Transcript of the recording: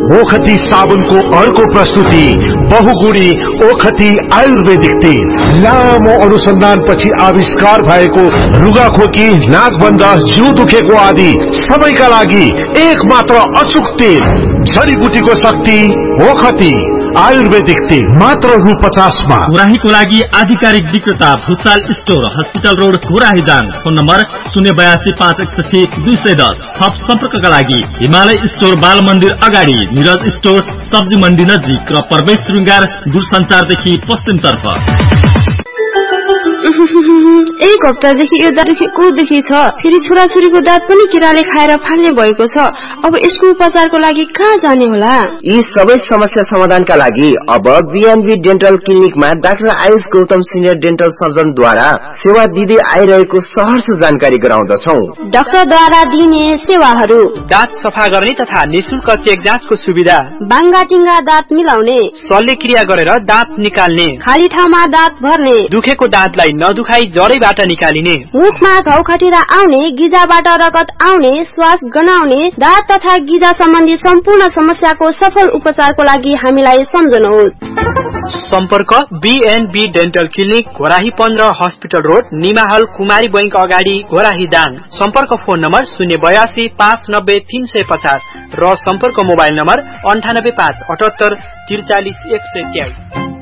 ओखती साबुनको अर्को प्रस्तुति बहुगुणी ओखती आयुर्वेदिक तेल। लामो अनुसन्धानपछि आविष्कार भएको रुगाखोकी, नाकबन्ध, जिउ दुखेको आदि सबैका लागि एक मात्र अचूक तेल। जडीबुटीको शक्ति ओखती आयुर्वेदिक तेल मात्र रु50 मा। घोराहीको लागि आधिकारिक विक्रेता Bhusal store, hospital road, Ghorahi Dang. Phone number 0825161 थप सम्पर्कका लागि हिमालय स्टोर, बाल मन्दिर अगाडि, निरज स्टोर, सब्जी मण्डी नजिक र प्रवेश श्रृंगार दूरसञ्चारदेखि पश्चिमतर्फ। एक हप्तादेखि यो दात दुखेको छ। फेरि छोराछोरीको दात पनि किराले खाएर फाल्ने भएको छ। अब यसको उपचारको लागि कहाँ जाने होला? यी सबै समस्या समाधानका लागि अब BNB dental क्लिनिकमा doctor Ayush Gautam senior dental सर्जनद्वारा सेवा दिँदै आइरहेको सहर्ष जानकारी गराउँदछौ। डाक्टरद्वारा दिने सेवाहरू: दात सफा गर्ने तथा निशुल्क चेक जाँचको सुविधा, बाङ्गाटिङ्गा दात मिलाउने, शल्यक्रिया गरेर दात निकाल्ने, खाली ठाउँमा दात भर्ने, दुखेको दातलाई नदुखाई जडैबाट निकालिने, मुखमा घाउ खटिरा आउने, गिजाबाट रगत आउने, श्वास गनाउने, दात तथा गिजा सम्बन्धी सम्पूर्ण समस्याको सफल उपचारको लागि हामीलाई सम्झनुहोस्। सम्पर्क BNB dental clinic, Ghorahi 15, hospital road, निमाहल, कुमारी बैंक अगाडि, घोराही दाङ। सम्पर्क फोन नम्बर 082 590 350 र सम्पर्क मोबाइल नम्बर 98 578 43 123।